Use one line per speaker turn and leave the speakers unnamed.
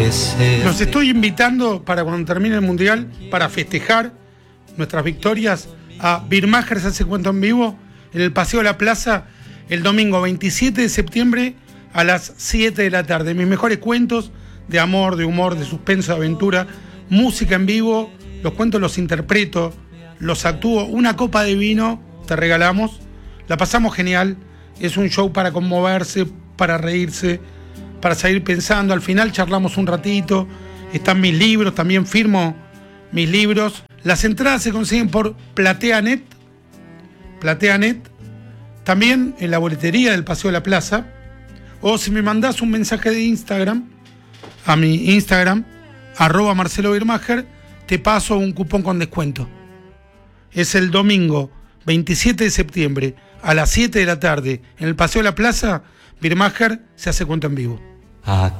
Los estoy invitando para cuando termine el Mundial, para festejar nuestras victorias, a Birmacher se hace cuento en vivo en el Paseo de la Plaza el domingo 27 de septiembre a las 7 de la tarde. Mis mejores cuentos de amor, de humor, de suspenso, de aventura, música en vivo, los cuentos los interpreto, los actúo, una copa de vino te regalamos, la pasamos genial, es un show para conmoverse, para reírse, para seguir pensando, al final charlamos un ratito, están mis libros, también firmo mis libros. Las entradas se consiguen por Plateanet, también en la boletería del Paseo de la Plaza, o si me mandás un mensaje de Instagram, a mi Instagram, @MarceloBirmacher, te paso un cupón con descuento. Es el domingo 27 de septiembre a las 7 de la tarde en el Paseo de la Plaza. Birmacher se hace cuento en vivo.